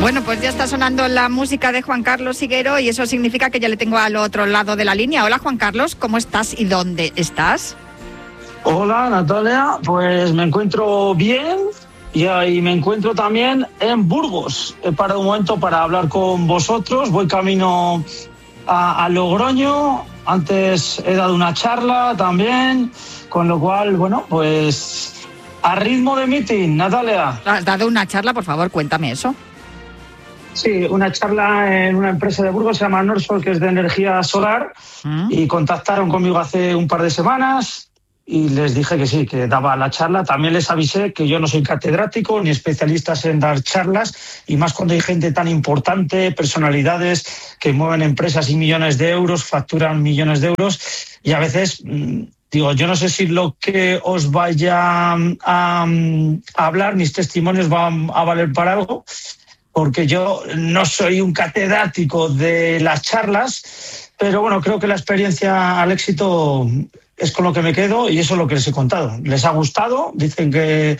Bueno, pues ya está sonando la música de Juan Carlos Higuero y eso significa que ya le tengo al otro lado de la línea. Hola, Juan Carlos, ¿cómo estás y dónde estás? Hola, Natalia, pues me encuentro bien y ahí me encuentro también en Burgos. He parado un momento para hablar con vosotros, voy camino a Logroño, antes he dado una charla también, con lo cual, bueno, pues a ritmo de meeting, Natalia. ¿Has dado una charla? Por favor, cuéntame eso. Sí, una charla en una empresa de Burgos, se llama Norsol, que es de energía solar, y contactaron conmigo hace un par de semanas y les dije que sí, que daba la charla. También les avisé que yo no soy catedrático ni especialista en dar charlas, y más cuando hay gente tan importante, personalidades que mueven empresas y millones de euros, facturan millones de euros, y a veces... Digo, yo no sé si lo que os vaya a hablar, mis testimonios van a valer para algo, porque yo no soy un catedrático de las charlas, pero bueno, creo que la experiencia al éxito es con lo que me quedo y eso es lo que les he contado. Les ha gustado, dicen que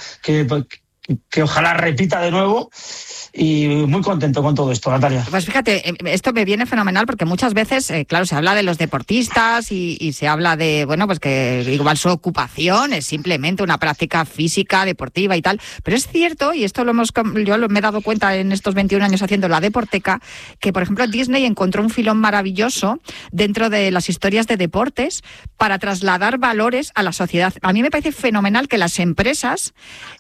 ojalá repita de nuevo. Y muy contento con todo esto, Natalia. Pues fíjate, esto me viene fenomenal porque muchas veces, claro, se habla de los deportistas y se habla de, bueno, pues que igual su ocupación es simplemente una práctica física, deportiva y tal. Pero es cierto, y esto yo me he dado cuenta en estos 21 años haciendo la Deporteca, que por ejemplo Disney encontró un filón maravilloso dentro de las historias de deportes para trasladar valores a la sociedad. A mí me parece fenomenal que las empresas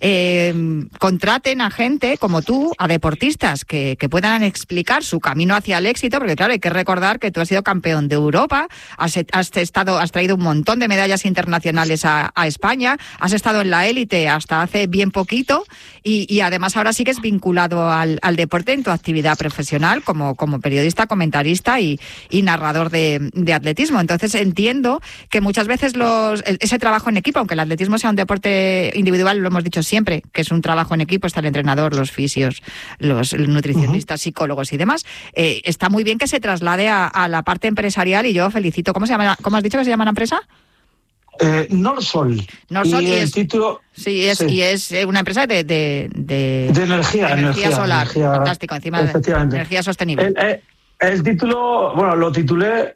contraten a gente como tú, a deportistas que puedan explicar su camino hacia el éxito, porque claro, hay que recordar que tú has sido campeón de Europa, has traído un montón de medallas internacionales a España, has estado en la élite hasta hace bien poquito y además ahora sigues vinculado al deporte en tu actividad profesional como periodista, comentarista y narrador de atletismo. Entonces entiendo que muchas veces ese trabajo en equipo, aunque el atletismo sea un deporte individual, lo hemos dicho siempre, que es un trabajo en equipo, está el entrenador, los fisios, los nutricionistas, psicólogos y demás, está muy bien que se traslade a la parte empresarial y yo felicito. ¿Cómo has dicho que se llama la empresa? Norsol. Norsol y el título... Sí, es una empresa de energía solar. Energía, fantástico, encima de energía sostenible. El título, bueno, lo titulé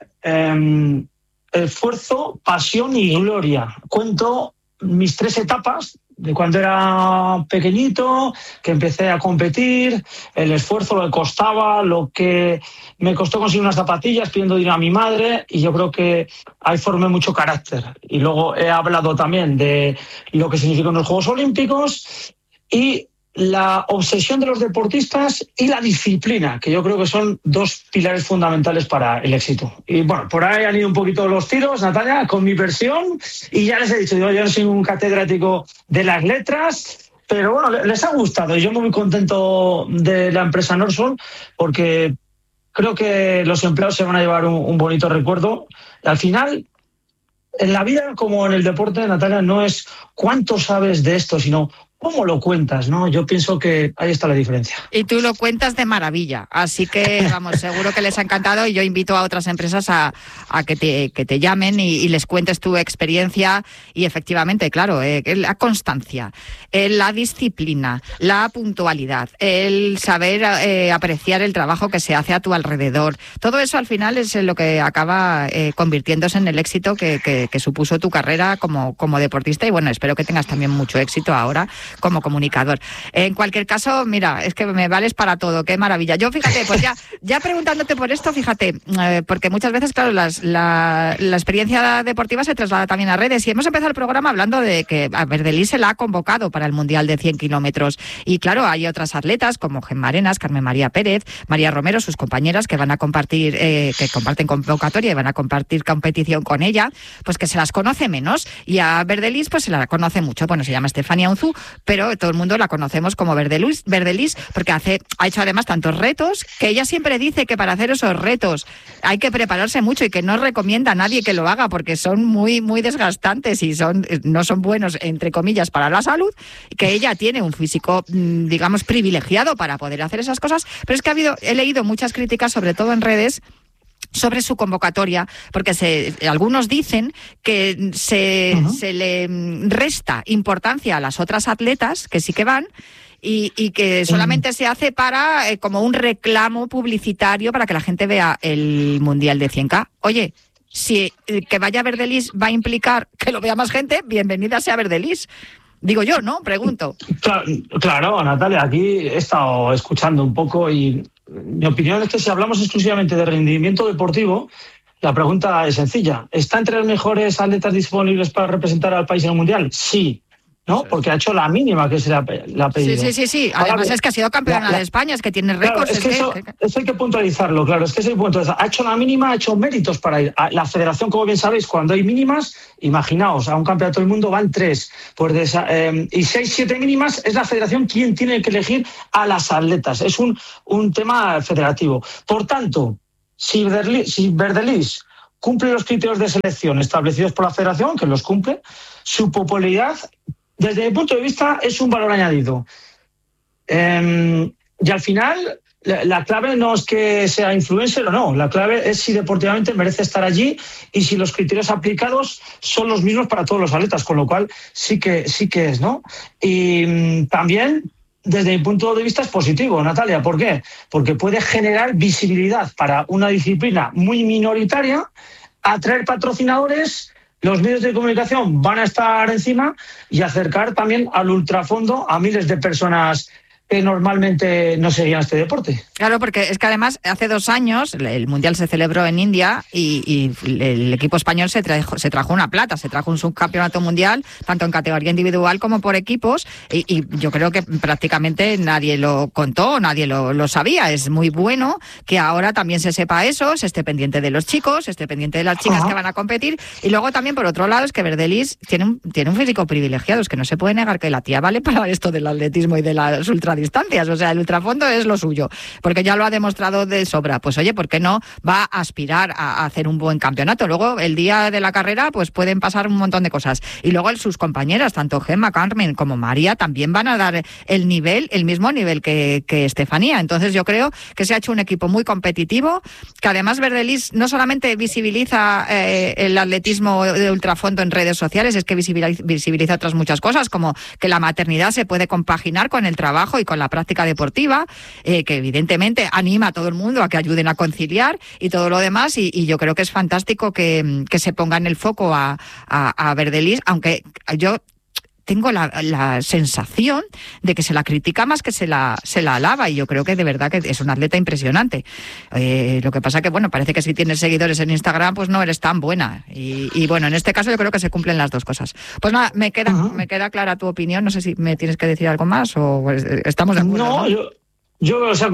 Esfuerzo, Pasión y Gloria. Cuento mis 3 etapas de cuando era pequeñito, que empecé a competir, el esfuerzo, lo que costaba, lo que me costó conseguir unas zapatillas pidiendo dinero a mi madre, y yo creo que ahí formé mucho carácter. Y luego he hablado también de lo que significan los Juegos Olímpicos y la obsesión de los deportistas y la disciplina, que yo creo que son 2 pilares fundamentales para el éxito. Y bueno, por ahí han ido un poquito los tiros, Natalia, con mi versión, y ya les he dicho, yo no soy un catedrático de las letras, pero bueno, les ha gustado y yo muy contento de la empresa Norsol, porque creo que los empleados se van a llevar un bonito recuerdo. Al final, en la vida como en el deporte, Natalia, no es cuánto sabes de esto, sino cómo lo cuentas, ¿no? Yo pienso que ahí está la diferencia. Y tú lo cuentas de maravilla, así que, vamos, seguro que les ha encantado y yo invito a otras empresas a que te llamen y les cuentes tu experiencia y efectivamente, claro, la constancia, la disciplina, la puntualidad, el saber apreciar el trabajo que se hace a tu alrededor, todo eso al final es lo que acaba convirtiéndose en el éxito que supuso tu carrera como deportista y bueno, espero que tengas también mucho éxito ahora como comunicador. En cualquier caso, mira, es que me vales para todo, qué maravilla. Yo, fíjate, pues ya preguntándote por esto, fíjate, porque muchas veces, claro, la experiencia deportiva se traslada también a redes y hemos empezado el programa hablando de que a Verdelís se la ha convocado para el Mundial de 100 kilómetros y claro, hay otras atletas como Gemma Arenas, Carmen María Pérez, María Romero, sus compañeras que van a compartir, que comparten convocatoria y van a compartir competición con ella, pues que se las conoce menos y a Verdelís pues se la conoce mucho. Bueno, se llama Estefanía Unzú, pero todo el mundo la conocemos como Verdelís porque ha hecho además tantos retos que ella siempre dice que para hacer esos retos hay que prepararse mucho y que no recomienda a nadie que lo haga porque son muy, muy desgastantes y no son buenos, entre comillas, para la salud, que ella tiene un físico, digamos, privilegiado para poder hacer esas cosas, pero es que he leído muchas críticas, sobre todo en redes, sobre su convocatoria, porque algunos dicen que se le resta importancia a las otras atletas que sí que van y que solamente se hace para como un reclamo publicitario para que la gente vea el Mundial de 100K. Oye, si que vaya a Verdelis va a implicar que lo vea más gente, bienvenida sea Verdelis. Digo yo, ¿no? Pregunto. Claro, Natalia, aquí he estado escuchando un poco y mi opinión es que si hablamos exclusivamente de rendimiento deportivo, la pregunta es sencilla. ¿Está entre los mejores atletas disponibles para representar al país en el Mundial? Sí. ¿No? Porque ha hecho la mínima que se le ha pedido. Sí. Además es que ha sido campeona de España, es que tiene récords. Claro, eso hay que puntualizarlo, claro. Es que ese punto ha hecho la mínima, ha hecho méritos para ir. La federación, como bien sabéis, cuando hay mínimas, imaginaos, a un campeonato del mundo van 3. Pues y 6, 7 mínimas es la federación quien tiene que elegir a las atletas. Es un tema federativo. Por tanto, si Verdelis cumple los criterios de selección establecidos por la federación, que los cumple, su popularidad, desde mi punto de vista, es un valor añadido. Y al final, la clave no es que sea influencer o no. La clave es si deportivamente merece estar allí y si los criterios aplicados son los mismos para todos los atletas, con lo cual sí que es, ¿no? Y también, desde mi punto de vista, es positivo, Natalia. ¿Por qué? Porque puede generar visibilidad para una disciplina muy minoritaria, atraer patrocinadores. Los medios de comunicación van a estar encima y acercar también al ultrafondo a miles de personas que normalmente no seguían este deporte. Claro, porque es que además hace 2 años el Mundial se celebró en India y el equipo español se trajo una plata, se trajo un subcampeonato mundial, tanto en categoría individual como por equipos, y yo creo que prácticamente nadie lo contó, nadie lo sabía. Es muy bueno que ahora también se sepa eso, se esté pendiente de los chicos, se esté pendiente de las chicas que van a competir, y luego también por otro lado es que Verdelis tiene un físico privilegiado, es que no se puede negar que la tía vale para esto del atletismo y de las ultradistancias, o sea, el ultrafondo es lo suyo, porque ya lo ha demostrado de sobra. Pues oye, ¿por qué no va a aspirar a hacer un buen campeonato? Luego, el día de la carrera, pues pueden pasar un montón de cosas. Y luego sus compañeras, tanto Gemma, Carmen como María, también van a dar el mismo nivel que Estefanía. Entonces yo creo que se ha hecho un equipo muy competitivo, que además Verdelis no solamente visibiliza el atletismo de ultrafondo en redes sociales, es que visibiliza otras muchas cosas, como que la maternidad se puede compaginar con el trabajo y con la práctica deportiva, que evidentemente anima a todo el mundo a que ayuden a conciliar y todo lo demás, y yo creo que es fantástico que se ponga en el foco a Verdelis, aunque yo tengo la sensación de que se la critica más que se la alaba, y yo creo que de verdad que es una atleta impresionante. Lo que pasa que, bueno, parece que si tienes seguidores en Instagram, pues no eres tan buena. Y bueno, en este caso yo creo que se cumplen las dos cosas. Pues nada, me queda clara tu opinión. No sé si me tienes que decir algo más o estamos de acuerdo. No, yo creo que se ha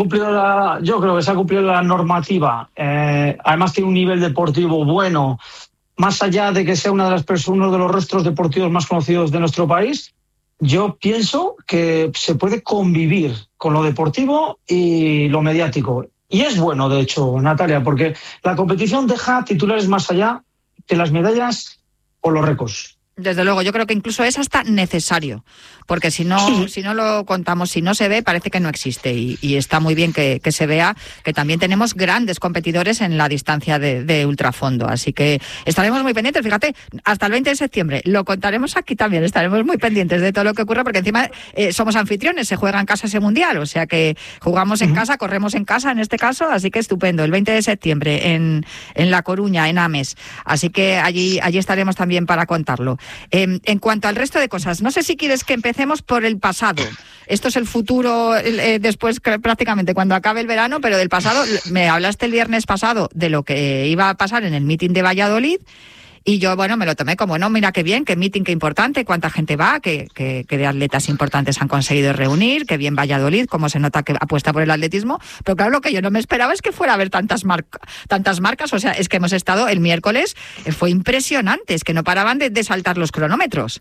cumplido la normativa. Además tiene un nivel deportivo bueno. Más allá de que sea uno de los rostros deportivos más conocidos de nuestro país, yo pienso que se puede convivir con lo deportivo y lo mediático. Y es bueno, de hecho, Natalia, porque la competición deja titulares más allá de las medallas o los récords. Desde luego, yo creo que incluso es hasta necesario, porque si no lo contamos, si no se ve, parece que no existe, y está muy bien que se vea que también tenemos grandes competidores en la distancia de ultrafondo, así que estaremos muy pendientes. Fíjate, hasta el 20 de septiembre lo contaremos aquí también, estaremos muy pendientes de todo lo que ocurra, porque encima somos anfitriones, se juega en casa ese mundial, o sea que jugamos en casa, corremos en casa en este caso, así que estupendo, el 20 de septiembre en La Coruña, en Ames, así que allí estaremos también para contarlo. En cuanto al resto de cosas, no sé si quieres que empecemos por el pasado. Esto es el futuro, después prácticamente cuando acabe el verano, pero del pasado. Me hablaste el viernes pasado de lo que iba a pasar en el meeting de Valladolid, y yo, bueno, me lo tomé como, no, mira qué bien, qué meeting, qué importante, cuánta gente va, que de atletas importantes han conseguido reunir, qué bien Valladolid, cómo se nota que apuesta por el atletismo. Pero claro, lo que yo no me esperaba es que fuera a haber tantas marcas, o sea, es que hemos estado el miércoles, fue impresionante, es que no paraban de saltar los cronómetros.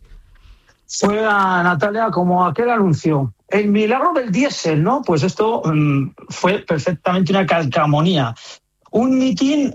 Fue, Natalia, como aquel anuncio, el milagro del diésel, ¿no? Pues esto fue perfectamente una calcamonía. Un meeting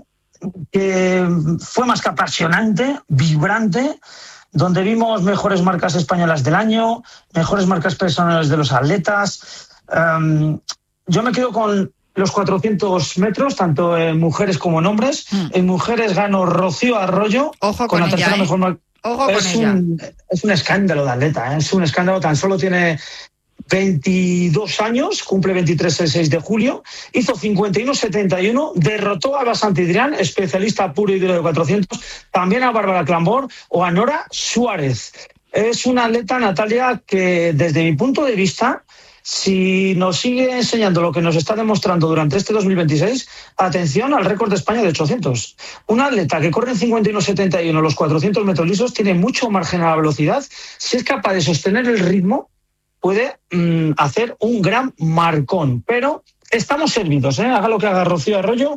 que fue más que apasionante, vibrante, donde vimos mejores marcas españolas del año, mejores marcas personales de los atletas. Yo me quedo con los 400 metros, tanto en mujeres como en hombres. En mujeres ganó Rocío Arroyo. Ojo con la ella, tercera mejor marca. Ojo con ella. Es un escándalo de atleta, es un escándalo. Tan solo tiene 22 años, cumple 23 el 6 de julio, hizo 51-71, derrotó a Eva Santidrián, especialista puro y duro de 400, también a Bárbara Clambor o a Nora Suárez. Es una atleta, Natalia, que desde mi punto de vista, si nos sigue enseñando lo que nos está demostrando durante este 2026, atención al récord de España de 800. Una atleta que corre en 51-71 los 400 metros lisos tiene mucho margen a la velocidad. Si es capaz de sostener el ritmo, puede hacer un gran marcón. Pero estamos servidos, ¿eh? Haga lo que haga Rocío Arroyo.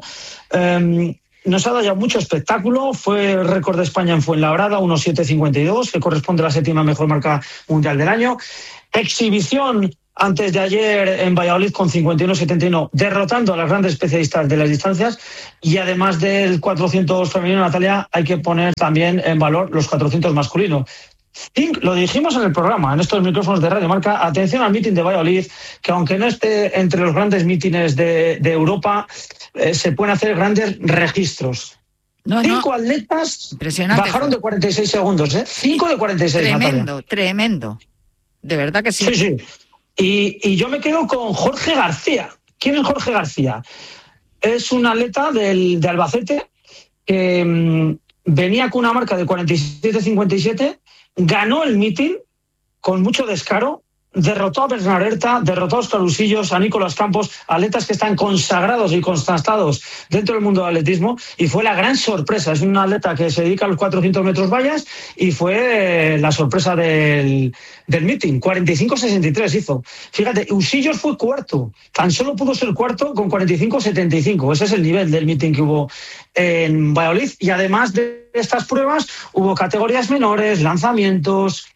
Nos ha dado ya mucho espectáculo. Fue récord de España en Fuenlabrada, 1.752, que corresponde a la 7ª mejor marca mundial del año. Exhibición antes de ayer en Valladolid con 51-71, derrotando a las grandes especialistas de las distancias. Y además del 400 femenino, Natalia, hay que poner también en valor los 400 masculinos. Lo dijimos en el programa, en estos micrófonos de Radio Marca, atención al mítin de Valladolid, que aunque no esté entre los grandes mítines de Europa, se pueden hacer grandes registros. 5 atletas bajaron de 46 segundos, ¿eh? 5 de 46, Tremendo, Natalia. Tremendo. De verdad que sí. Sí, sí. Y yo me quedo con Jorge García. ¿Quién es Jorge García? Es un atleta de Albacete que venía con una marca de 47-57, ganó el mítin con mucho descaro, derrotó a Bernarerta, derrotó a Óscar Usillos, a Nicolás Campos, atletas que están consagrados y constatados dentro del mundo del atletismo, y fue la gran sorpresa. Es un atleta que se dedica a los 400 metros vallas y fue la sorpresa del mítin. 45-63 hizo. Fíjate, Usillos fue cuarto, tan solo pudo ser cuarto con 45-75. Ese es el nivel del mítin que hubo en Valladolid. Y además de estas pruebas hubo categorías menores, lanzamientos,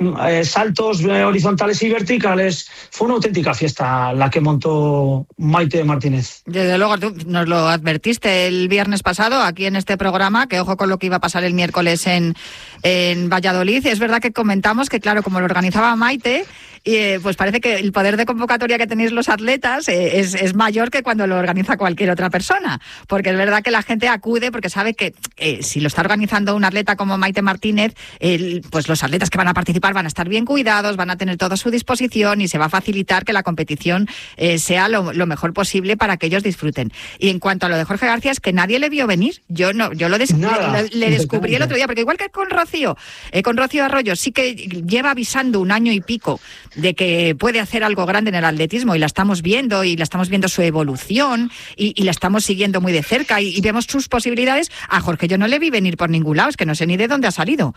saltos horizontales y verticales. Fue una auténtica fiesta la que montó Maite Martínez. Desde luego, tú nos lo advertiste el viernes pasado aquí en este programa, que ojo con lo que iba a pasar el miércoles en Valladolid. Es verdad que comentamos que, claro, como lo organizaba Maite, pues parece que el poder de convocatoria que tenéis los atletas es mayor que cuando lo organiza cualquier otra persona, porque es verdad que la gente acude porque sabe que si lo está organizando un atleta como Maite Martínez, pues los atletas que van a participar van a estar bien cuidados, van a tener todo a su disposición y se va a facilitar que la competición sea lo mejor posible para que ellos disfruten. Y en cuanto a lo de Jorge García, es que nadie le vio venir. Yo le descubrí el otro día, porque igual que con Rocío Arroyo sí que lleva avisando un año y pico de que puede hacer algo grande en el atletismo, y la estamos viendo su evolución y la estamos siguiendo muy de cerca y vemos sus posibilidades. A Jorge yo no le vi venir por ningún lado, es que no sé ni de dónde ha salido.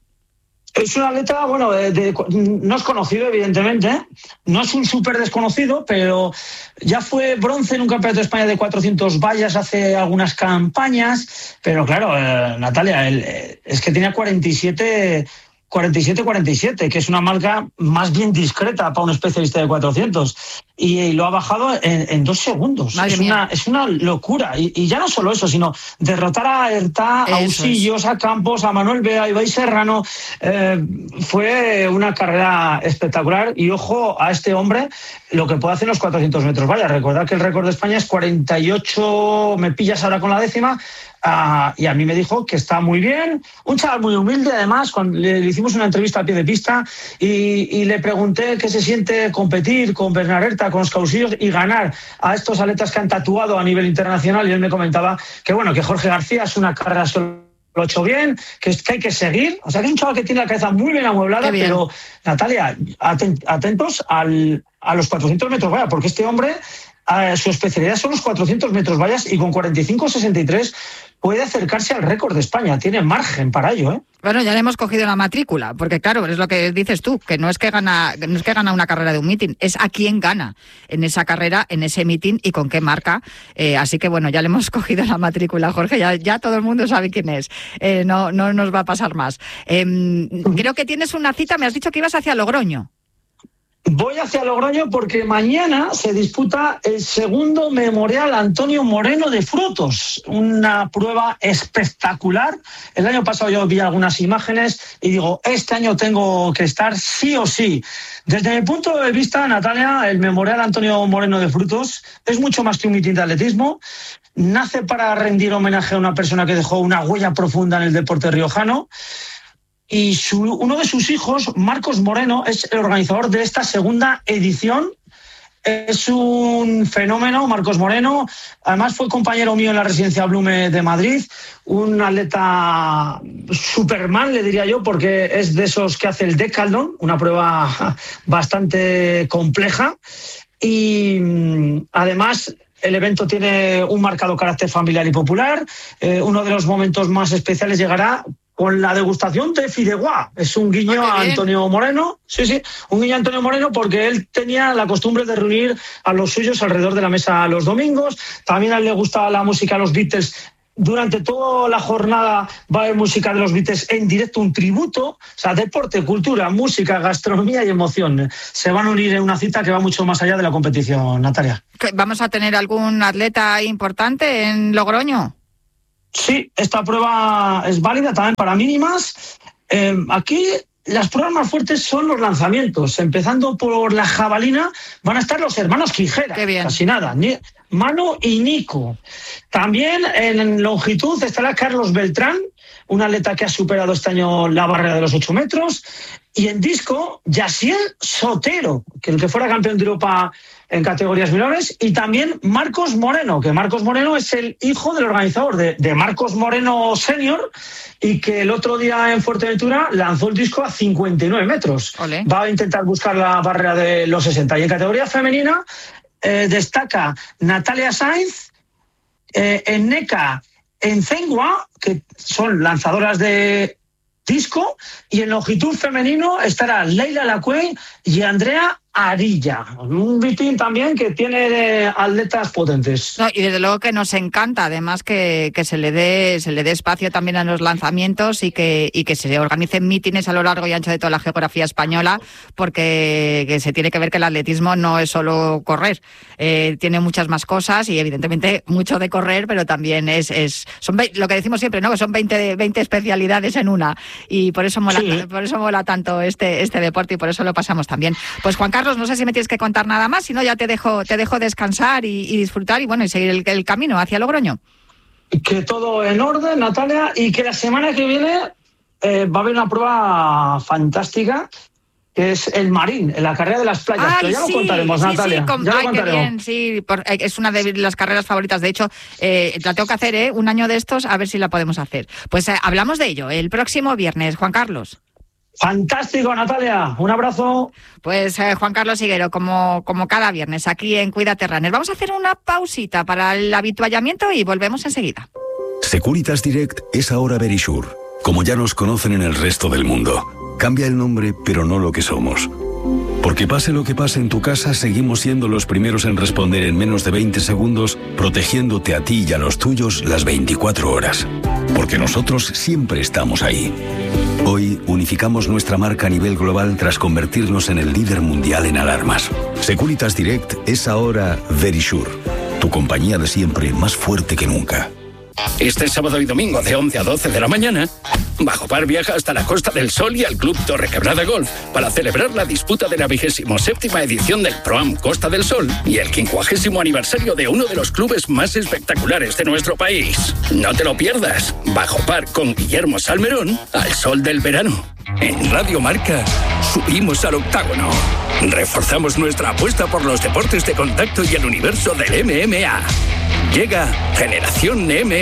Es un atleta, bueno, no es conocido, evidentemente, no es un súper desconocido, pero ya fue bronce en un campeonato de España de 400 vallas hace algunas campañas, pero claro, Natalia, es que tenía 47-47, que es una marca más bien discreta para un especialista de 400, y lo ha bajado en 2 segundos. Es una locura. Y ya no solo eso, sino derrotar a Erta, a Usillos, a Campos, a Manuel Bea, a Ibai Serrano. Fue una carrera espectacular, y ojo a este hombre lo que puede hacer en los 400 metros. Vaya, recordad que el récord de España es 48, me pillas ahora con la décima. Y a mí me dijo que está muy bien, un chaval muy humilde. Además, cuando le hicimos una entrevista a pie de pista y le pregunté qué se siente competir con Bernarerta, con Óscar Usillos y ganar a estos atletas que han tatuado a nivel internacional, y él me comentaba que bueno, que Jorge García es una carrera solo, lo ha hecho bien, que hay que seguir. O sea, que es un chaval que tiene la cabeza muy bien amueblada, pero Natalia, atentos a los 400 metros vaya, porque este hombre, su especialidad son los 400 metros vallas, y con 45-63 puede acercarse al récord de España. Tiene margen para ello, ¿eh? Bueno, ya le hemos cogido la matrícula, porque claro, es lo que dices tú, que no es que gana una carrera de un mítin, es a quién gana en esa carrera, en ese mítin y con qué marca. Así que bueno, ya le hemos cogido la matrícula, Jorge, ya todo el mundo sabe quién es. No nos va a pasar más. Creo que tienes una cita, me has dicho que ibas hacia Logroño. Voy hacia Logroño porque mañana se disputa el segundo Memorial Antonio Moreno de Frutos, una prueba espectacular. El año pasado yo vi algunas imágenes y digo, este año tengo que estar sí o sí. Desde mi punto de vista, Natalia, el Memorial Antonio Moreno de Frutos es mucho más que un mitin de atletismo. Nace para rendir homenaje a una persona que dejó una huella profunda en el deporte riojano. y uno de sus hijos, Marcos Moreno, es el organizador de esta segunda edición. Es un fenómeno, Marcos Moreno. Además fue compañero mío en la Residencia Blume de Madrid, un atleta Superman, le diría yo, porque es de esos que hace el Decathlon, una prueba bastante compleja. Y además el evento tiene un marcado carácter familiar y popular. Uno de los momentos más especiales llegará con la degustación de fideuá. Es un guiño a Antonio Moreno. Sí, un guiño a Antonio Moreno, porque él tenía la costumbre de reunir a los suyos alrededor de la mesa los domingos. También a él le gusta la música de los Beatles. Durante toda la jornada va a haber música de los Beatles en directo, un tributo. O sea, deporte, cultura, música, gastronomía y emoción se van a unir en una cita que va mucho más allá de la competición, Natalia. ¿Vamos a tener algún atleta importante en Logroño? Sí, esta prueba es válida también para mínimas. Aquí las pruebas más fuertes son los lanzamientos. Empezando por la jabalina, van a estar los hermanos Quijera. Qué bien. Casi nada. Manu y Nico. También en longitud estará Carlos Beltrán, un atleta que ha superado este año la barrera de los 8 metros. Y en disco, Yaciel Sotero, que el que fuera campeón de Europa en categorías menores, y también Marcos Moreno, que Marcos Moreno es el hijo del organizador de Marcos Moreno Senior, y que el otro día en Fuerteventura lanzó el disco a 59 metros. Olé. Va a intentar buscar la barrera de los 60. Y en categoría femenina destaca Natalia Sainz, Enneka Enzengua, que son lanzadoras de disco, y en longitud femenino estará Leila Lacue y Andrea Arilla, un meeting también que tiene atletas potentes. No, y desde luego que nos encanta, además que se le dé espacio también a los lanzamientos y que se organicen mítines a lo largo y ancho de toda la geografía española, porque que se tiene que ver que el atletismo no es solo correr, tiene muchas más cosas y evidentemente mucho de correr, pero también son lo que decimos siempre, ¿no? Que son 20 especialidades en una, y por eso mola, sí. Por eso mola tanto este deporte, y por eso lo pasamos también. Pues Juan Carlos, no sé si me tienes que contar nada más, si no ya te dejo descansar y disfrutar y seguir el camino hacia Logroño. Que todo en orden, Natalia, y que la semana que viene va a haber una prueba fantástica, que es el Marín, en la carrera de las playas. Pero ya lo contaremos, Natalia. Ya lo contaremos. Qué bien, sí, es una de las carreras favoritas. De hecho, la tengo que hacer, un año de estos, a ver si la podemos hacer. Pues hablamos de ello el próximo viernes, Juan Carlos. Fantástico, Natalia. Un abrazo. Pues Juan Carlos Higuero, como cada viernes, aquí en Cuídate Runner. Vamos a hacer una pausita para el habituallamiento y volvemos enseguida. Securitas Direct es ahora Verisure, como ya nos conocen en el resto del mundo. Cambia el nombre, pero no lo que somos. Porque pase lo que pase en tu casa, seguimos siendo los primeros en responder en menos de 20 segundos, protegiéndote a ti y a los tuyos las 24 horas. Porque nosotros siempre estamos ahí. Hoy unificamos nuestra marca a nivel global tras convertirnos en el líder mundial en alarmas. Securitas Direct es ahora Verisure, tu compañía de siempre más fuerte que nunca. Este sábado y domingo de 11 a 12 de la mañana, Bajo Par viaja hasta la Costa del Sol y al Club Torrequebrada Golf para celebrar la disputa de la 27ª edición del Pro-Am Costa del Sol y el 50º aniversario de uno de los clubes más espectaculares de nuestro país. No te lo pierdas. Bajo Par con Guillermo Salmerón al sol del verano. En Radio Marca subimos al octágono. Reforzamos nuestra apuesta por los deportes de contacto y el universo del MMA. Llega Generación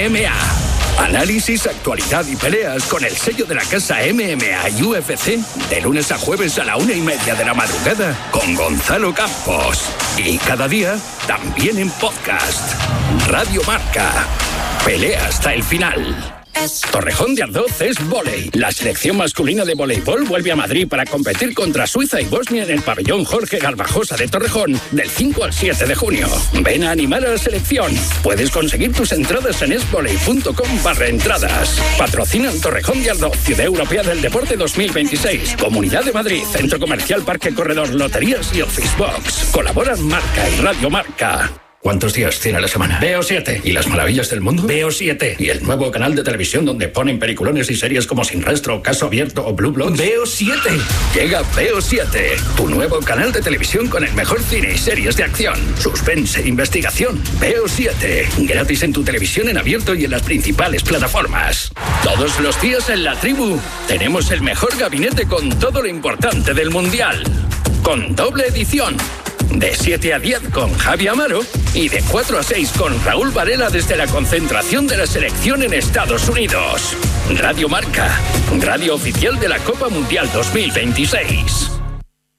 MMA. Análisis, actualidad y peleas con el sello de la casa MMA y UFC de lunes a jueves a la 1:30 de la madrugada con Gonzalo Campos. Y cada día también en podcast. Radio Marca. Pelea hasta el final. Torrejón de Ardoz es vóley. La selección masculina de voleibol vuelve a Madrid para competir contra Suiza y Bosnia en el pabellón Jorge Garbajosa de Torrejón del 5 al 7 de junio. Ven a animar a la selección. Puedes conseguir tus entradas en esvoley.com/entradas. Patrocinan Torrejón de Ardoz, Ciudad Europea del Deporte 2026. Comunidad de Madrid, Centro Comercial Parque Corredor, Loterías y Office Box. Colaboran Marca y Radio Marca. ¿Cuántos días tiene la semana? Veo 7. ¿Y las maravillas del mundo? Veo 7. ¿Y el nuevo canal de televisión donde ponen peliculones y series como Sin Rastro, Caso Abierto o Blue Bloods? Veo 7. Llega Veo 7, tu nuevo canal de televisión con el mejor cine y series de acción, suspense e investigación. Veo 7. Gratis en tu televisión en abierto y en las principales plataformas. Todos los días en La Tribu tenemos el mejor gabinete con todo lo importante del Mundial. Con doble edición. De 7 a 10 con Javi Amaro y de 4 a 6 con Raúl Varela desde la concentración de la selección en Estados Unidos. Radio Marca, radio oficial de la Copa Mundial 2026.